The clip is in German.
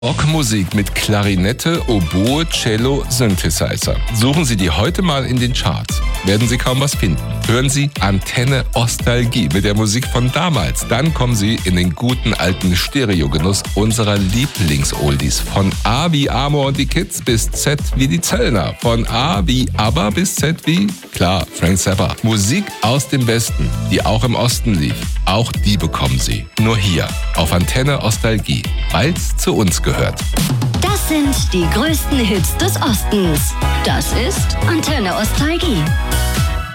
Rockmusik mit Klarinette, Oboe, Cello, Synthesizer. Suchen Sie die heute mal in den Charts. Werden Sie kaum was finden. Hören Sie Antenne Ostalgie mit der Musik von damals. Dann kommen Sie in den guten alten Stereogenuss unserer Lieblings-Oldies. Von A wie Amor und die Kids bis Z wie die Zöllner. Von A wie ABBA bis Z wie, klar, Frank Zappa. Musik aus dem Westen, die auch im Osten lief. Auch die bekommen Sie. Nur hier auf Antenne Ostalgie, weil's zu uns gehört. Das sind die größten Hits des Ostens. Das ist Antenne Ostalgie.